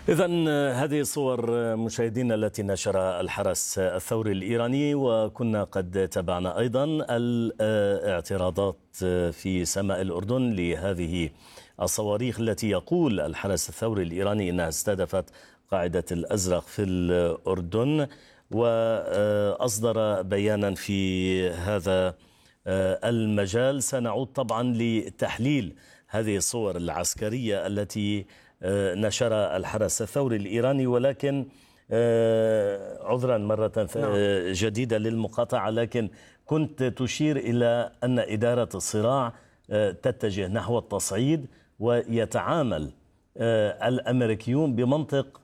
إذن هذه الصور مشاهدينا التي نشرها الحرس الثوري الإيراني، وكنا قد تابعنا أيضا الاعتراضات في سماء الأردن لهذه الصواريخ التي يقول الحرس الثوري الإيراني إنها استهدفت قاعدة الأزرق في الأردن، وأصدر بيانا في هذا المجال. سنعود طبعا لتحليل هذه الصور العسكرية التي نشرها الحرس الثوري الإيراني، ولكن عذرا مرة جديدة للمقاطعة، لكن كنت تشير إلى أن إدارة الصراع تتجه نحو التصعيد، ويتعامل الأمريكيون بمنطق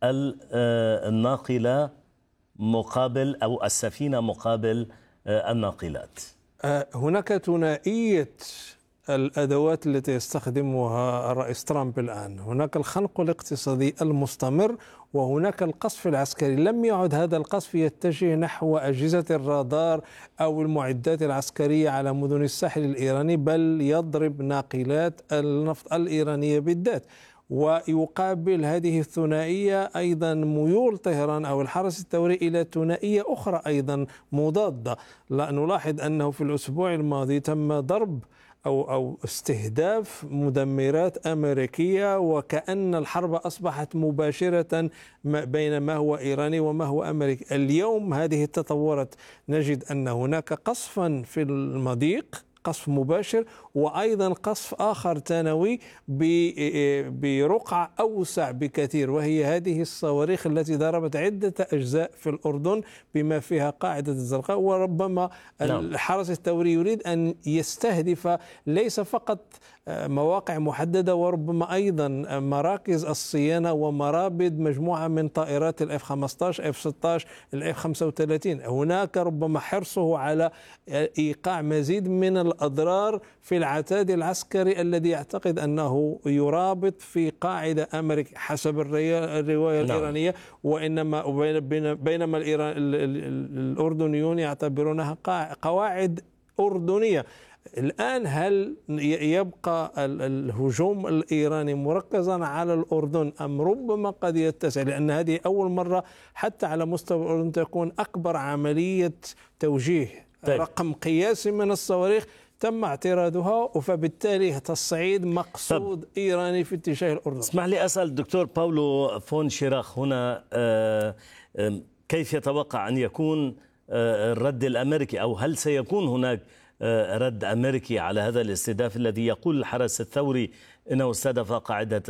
الناقلة مقابل أو السفينة مقابل الناقلات. هناك ثنائية الأدوات التي يستخدمها الرئيس ترامب الآن. هناك الخنق الاقتصادي المستمر، وهناك القصف العسكري. لم يعد هذا القصف يتجه نحو أجهزة الرادار أو المعدات العسكرية على مدن الساحل الإيراني، بل يضرب ناقلات النفط الإيرانية بالذات. ويقابل هذه الثنائية أيضا ميول طهران أو الحرس الثوري إلى ثنائية أخرى أيضا مضادة. لا نلاحظ أنه في الأسبوع الماضي تم ضرب أو استهداف مدمرات أمريكية، وكأن الحرب أصبحت مباشرة بين ما هو إيراني وما هو أمريكي. اليوم هذه التطورات، نجد أن هناك قصفا في المضيق، قصف مباشر، وأيضا قصف آخر ثانوي برقعة أوسع بكثير، وهي هذه الصواريخ التي ضربت عدة أجزاء في الأردن بما فيها قاعدة الزرقاء. وربما الحرس الثوري يريد أن يستهدف ليس فقط مواقع محددة، وربما أيضا مراكز الصيانة ومرابد مجموعة من طائرات الإف 15 إف 16 الإف 35. هناك ربما حرصه على إيقاع مزيد من الأضرار في العتاد العسكري الذي يعتقد أنه يرابط في قاعدة أمريكية حسب الرواية الإيرانية، بينما الأردنيون يعتبرونها قواعد أردنية. الآن هل يبقى الهجوم الإيراني مركزا على الأردن، أم ربما قد يتسع؟ لأن هذه أول مرة حتى على مستوى الأردن تكون أكبر عملية توجيه رقم قياسي من الصواريخ تم اعتراضها، فبالتالي تصعيد مقصود إيراني في اتجاه الأردن. اسمح لي أسأل الدكتور باولو فون شيراخ هنا، كيف يتوقع أن يكون الرد الأمريكي، أو هل سيكون هناك رد أمريكي على هذا الاستهداف الذي يقول الحرس الثوري إنه استهدف قاعدة